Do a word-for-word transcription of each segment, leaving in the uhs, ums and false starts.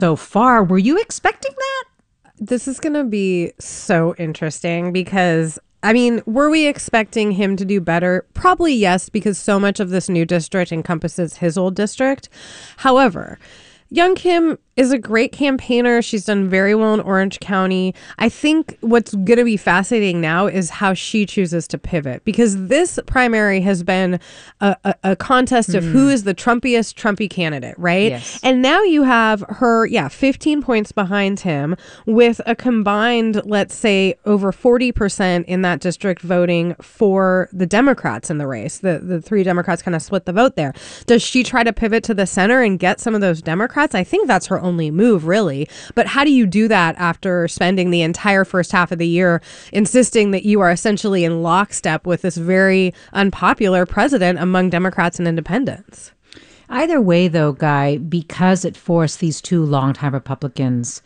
so far. Were you expecting that? This is going to be so interesting because, I mean, were we expecting him to do better? Probably yes, because so much of this new district encompasses his old district. However, Young Kim is a great campaigner. She's done very well in Orange County. I think what's going to be fascinating now is how she chooses to pivot, because this primary has been a, a, a contest of mm. who is the Trumpiest Trumpy candidate, right? Yes. And now you have her, yeah, fifteen points behind him with a combined, let's say, over forty percent in that district voting for the Democrats in the race. The, the three Democrats kind of split the vote there. Does she try to pivot to the center and get some of those Democrats? I think that's her only move, really. But how do you do that after spending the entire first half of the year insisting that you are essentially in lockstep with this very unpopular president among Democrats and independents? Either way, though, Guy, because it forced these two longtime Republicans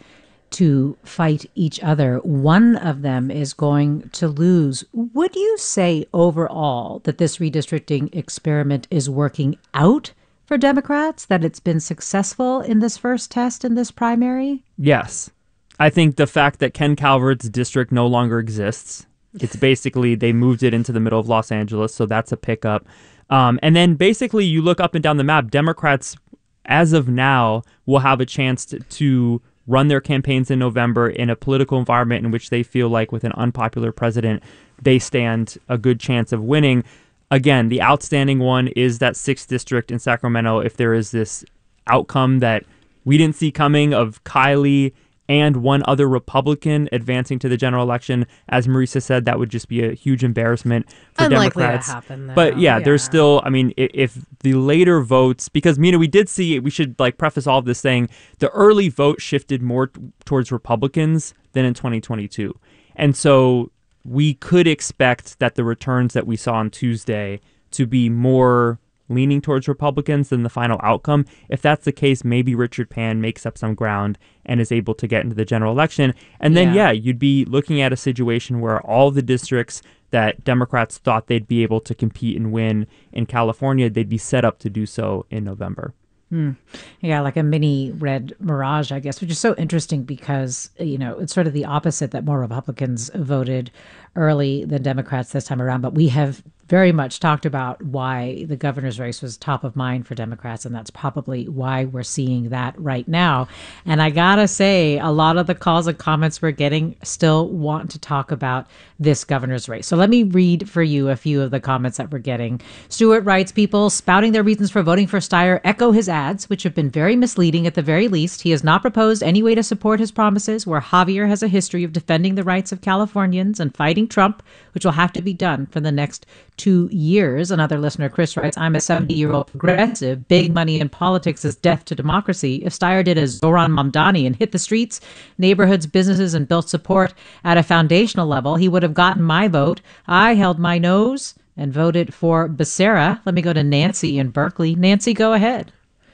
to fight each other, one of them is going to lose. Would you say overall that this redistricting experiment is working out for Democrats, that it's been successful in this first test in this primary? Yes. I think the fact that Ken Calvert's district no longer exists, it's basically they moved it into the middle of Los Angeles, so that's a pickup. Um, and then basically you look up and down the map, Democrats, as of now, will have a chance to, to run their campaigns in November in a political environment in which they feel like with an unpopular president, they stand a good chance of winning. Again, the outstanding one is that sixth district in Sacramento. If there is this outcome that we didn't see coming of Kylie and one other Republican advancing to the general election, as Marisa said, that would just be a huge embarrassment for Unlikely Democrats. To happen, though. But yeah, yeah, there's still, I mean, if the later votes, because Mina, we did see, we should like preface all of this saying the early vote shifted more t- towards Republicans than in twenty twenty-two. And so we could expect that the returns that we saw on Tuesday to be more leaning towards Republicans than the final outcome. If that's the case, maybe Richard Pan makes up some ground and is able to get into the general election. And then, yeah, yeah you'd be looking at a situation where all the districts that Democrats thought they'd be able to compete and win in California, they'd be set up to do so in November. Hmm. Yeah, like a mini red mirage, I guess, which is so interesting because, you know, it's sort of the opposite, that more Republicans voted early than Democrats this time around. But we have very much talked about why the governor's race was top of mind for Democrats, and that's probably why we're seeing that right now. And I gotta say, a lot of the calls and comments we're getting still want to talk about this governor's race. So let me read for you a few of the comments that we're getting. Stuart writes, people spouting their reasons for voting for Steyer echo his ads, which have been very misleading at the very least. He has not proposed any way to support his promises, where Javier has a history of defending the rights of Californians and fighting Trump, which will have to be done for the next two years. Another listener, Chris, writes, I'm a seventy-year-old progressive. Big money in politics is death to democracy. If Steyer did as Zoran Mamdani and hit the streets, neighborhoods, businesses, and built support at a foundational level, he would have gotten my vote. I held my nose and voted for Becerra. Let me go to Nancy in Berkeley. Nancy, go ahead.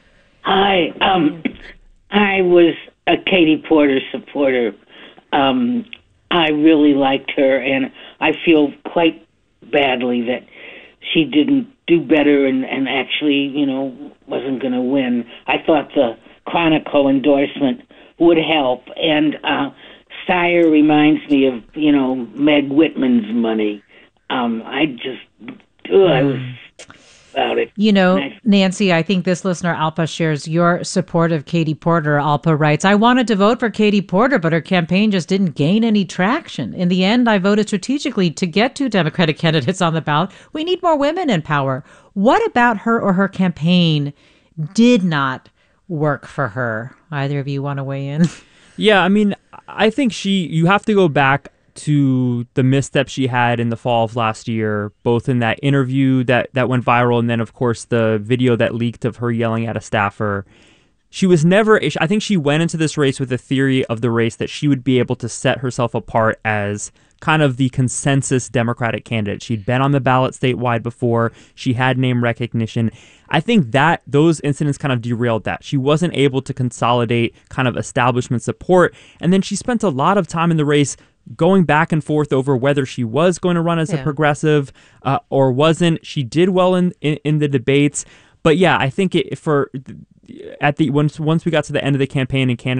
Hi. Um, I was a Katie Porter supporter. Um, I really liked her, and I feel quite badly that she didn't do better and, and actually, you know, wasn't going to win. I thought the Chronicle endorsement would help. And uh, Steyer reminds me of, you know, Meg Whitman's money. Um, I just, ugh, I was about it. You know, I, Nancy, I think this listener, Alpa, shares your support of Katie Porter. Alpa writes, I wanted to vote for Katie Porter, but her campaign just didn't gain any traction. In the end, I voted strategically to get two Democratic candidates on the ballot. We need more women in power. What about her or her campaign did not work for her? Either of you want to weigh in? Yeah, I mean, I think she, you have to go back to the misstep she had in the fall of last year, both in that interview that, that went viral and then, of course, the video that leaked of her yelling at a staffer. She was never, I think she went into this race with a theory of the race that she would be able to set herself apart as kind of the consensus Democratic candidate. She'd been on the ballot statewide before. She had name recognition. I think that those incidents kind of derailed that. She wasn't able to consolidate kind of establishment support. And then she spent a lot of time in the race going back and forth over whether she was going to run as yeah. a progressive uh, or wasn't. She did well in, in, in the debates. But yeah, I think it, for at the once once we got to the end of the campaign and candidates